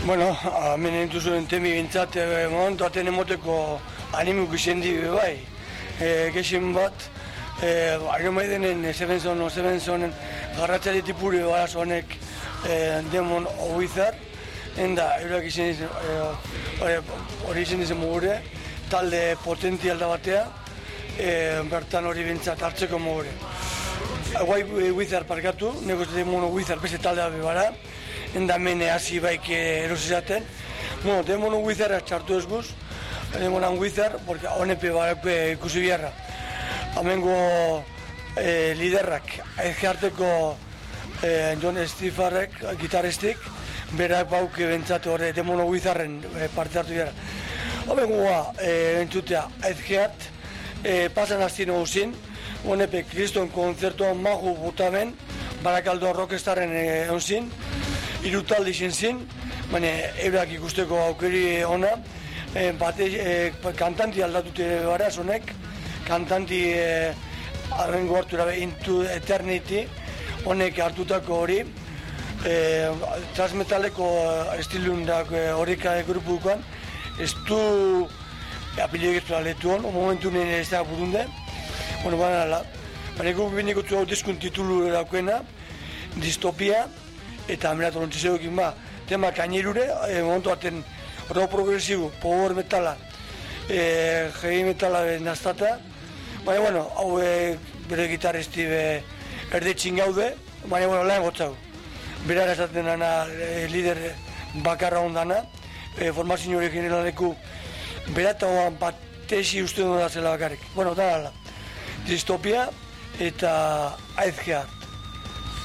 Bueno, hemen entuzuen temi bintzat, momentu aten emoteko animuk izendi bai. Gexen bat, Iron Maidenen Sevensonen garratzari tipuri baraz honek Demon Wizard, enda eurak hori izen dizen mugure, talde potential da batea, bertan hori bintzat hartzeko mugure. White Wizard parkatu, negoz Demon Wizard beste taldea bebara, enda mene hasi baik erosizaten. Bueno, Demon Wizard txartu ezguz, Demon Wizard, porque honepe barepe ikusi biharra. Hemengo liderrak, aizkarteko John Stifarrek, gitaristik, berak bauke bentsatu horre Demon Wizarden parte hartu biharra. Hemengoa entzutea aizkart, pasan hastien oguzin, honepe kriston konzertuan magu butamen, Barakaldo Rockstarren onzin, irutaldi izin zin, baina eurak ikusteko aukeri ona, kantanti aldatute baraz honek, kantanti arrengo hartu erabe Into Eternity, honek hartutako hori, transmetaleko estilundak horrek grupukoan, ez du apiliogetu aletu hon, momentu nien ez da burunde, bueno, baina guk bineko zu hautezkun titulu erakoena, Distopia, eta amenatu lontzizeokin tema kainirure, momentu aten rock progresibu, power metala, heavy metala naztata, baina, bueno, hau bere gitaristi erdetxin gaude, baina, bueno, lehen gotzau. Berara esaten dana lider bakarra ondana, formazio horrekin eraleku beratagoan batesi uste dut da zela bakarrik. Bueno, da, Distopia eta Aizkear.